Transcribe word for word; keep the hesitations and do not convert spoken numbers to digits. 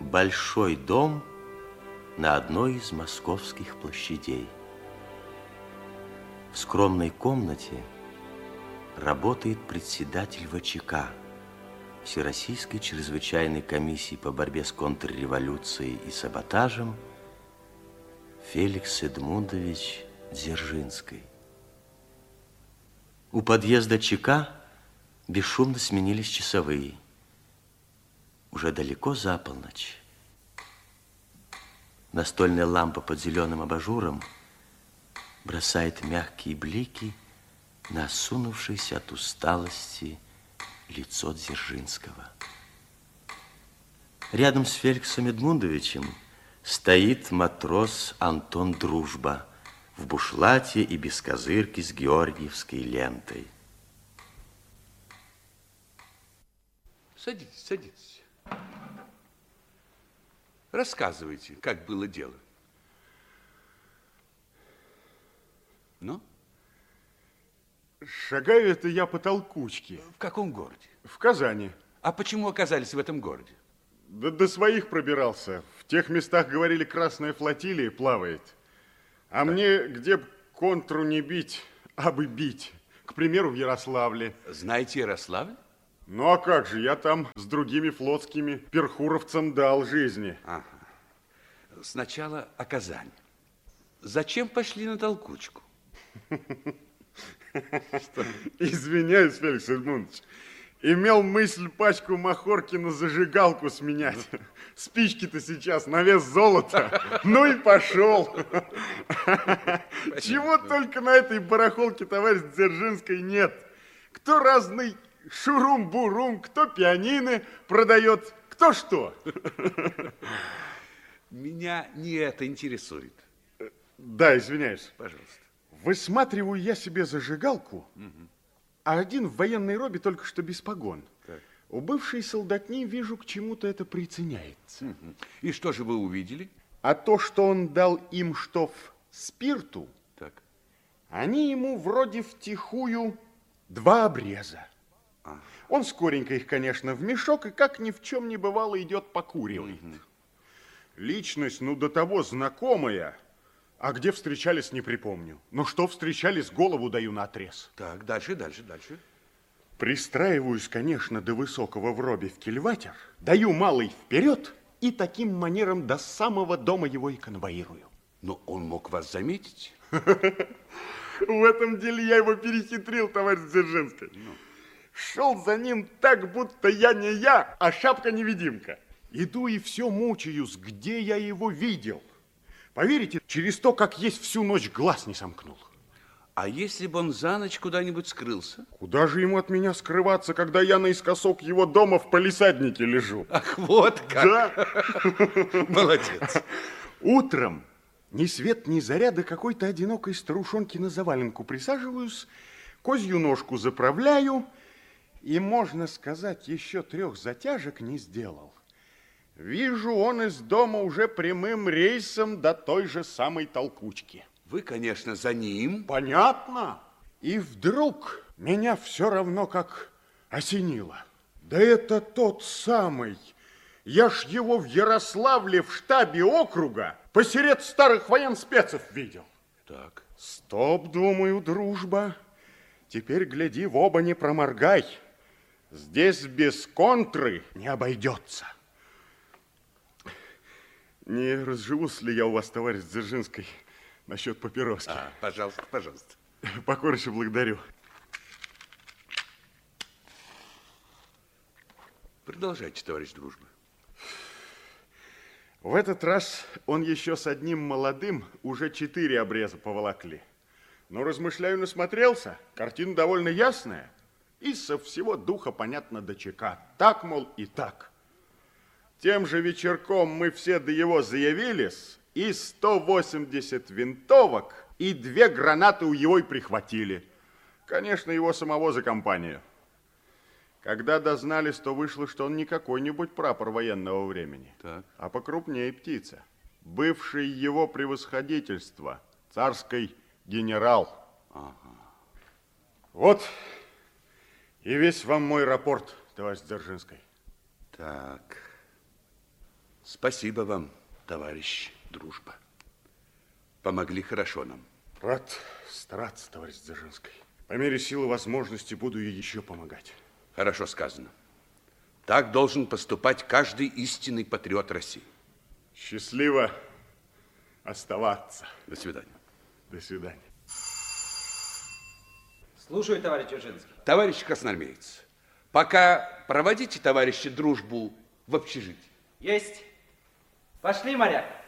большой дом на одной из московских площадей. В скромной комнате работает председатель ВЧК, Всероссийской чрезвычайной комиссии по борьбе с контрреволюцией и саботажем, Феликс Эдмундович Дзержинский. У подъезда ЧК бесшумно сменились часовые. Уже далеко за полночь. Настольная лампа под зеленым абажуром бросает мягкие блики на осунувшееся от усталости лицо Дзержинского. Рядом с Феликсом Эдмундовичем стоит матрос Антон Дружба в бушлате и без козырки с георгиевской лентой. Садитесь, садитесь. Рассказывайте, как было дело. Ну? Шагаю это я по толкучке. В каком городе? В Казани. А почему оказались в этом городе? Да до своих пробирался. В тех местах, говорили, красная флотилия плавает. А так. Мне где б контру не бить, а бы бить. К примеру, в Ярославле. Знаете Ярославль? Ну, а как же, я там с другими флотскими перхуровцам дал жизни. Ага. Сначала о Казани. Зачем пошли на толкучку? Извиняюсь, Феликс Эдмундович. Имел мысль пачку махорки на зажигалку сменять. Спички-то сейчас на вес золота. Ну и пошел. Чего только на этой барахолке, товарищ Дзержинской, нет. Кто разный шурум-бурум, кто пианино продает, кто что. Меня не это интересует. Да, извиняюсь. Пожалуйста. Высматриваю я себе зажигалку, угу. А один в военной робе, только что без погон. Так. У бывшей солдатни вижу, к чему-то это приценяется. Угу. И что же вы увидели? А то, что он дал им штоф спирту, так. Они ему вроде втихую два обреза. А. Он скоренько их, конечно, в мешок, и как ни в чем не бывало идет покуривает. Угу. Личность, ну, до того знакомая. А где встречались, не припомню. Но что встречались, голову даю наотрез. Так, дальше, дальше, дальше. Пристраиваюсь, конечно, до высокого в робе в кильватер, даю малый вперед и таким манером до самого дома его и конвоирую. Но он мог вас заметить. В этом деле я его перехитрил, товарищ Дзержинский. Шел за ним так, будто я не я, а шапка-невидимка. Иду и все мучаюсь, где я его видел. Поверите, через то, как есть, всю ночь глаз не сомкнул. А если бы он за ночь куда-нибудь скрылся? Куда же ему от меня скрываться, когда я наискосок его дома в палисаднике лежу? Ах, вот как! Да. Молодец. Утром ни свет, ни заря, до какой-то одинокой старушонки на заваленку присаживаюсь, козью ножку заправляю, и, можно сказать, еще трех затяжек не сделал. Вижу, он из дома уже прямым рейсом до той же самой толкучки. Вы, конечно, за ним. Понятно. И вдруг меня все равно как осенило. Да это тот самый. Я ж его в Ярославле в штабе округа посеред старых военспецов видел. Так. Стоп, думаю, дружба. Теперь гляди, в оба не проморгай. Здесь без контры не обойдется. Не разживусь ли я у вас, товарищ Дзержинский, насчет папироски? А, пожалуйста, пожалуйста. Покорнейше благодарю. Продолжайте, товарищ Дружба. В этот раз он еще с одним молодым уже четыре обреза поволокли. Но, размышляю, насмотрелся. Картина довольно ясная. И со всего духа понятно до ЧК. Так, мол, и так. Тем же вечерком мы все до его заявились, и сто восемьдесят винтовок, и две гранаты у его и прихватили. Конечно, его самого за компанию. Когда дознались, то вышло, что он не какой-нибудь прапор военного времени, так. А покрупнее птица. Бывший его превосходительство, царский генерал. Ага. Вот и весь вам мой рапорт, товарищ Дзержинский. Так... Спасибо вам, товарищ Дружба. Помогли хорошо нам. Рад стараться, товарищ Дзержинский. По мере силы возможности буду ей еще помогать. Хорошо сказано. Так должен поступать каждый истинный патриот России. Счастливо оставаться. До свидания. До свидания. Слушаю, товарищ Дзержинский. Товарищ красноармеец, пока проводите товарища Дружбу в общежитие. Есть. Пошли, моряк.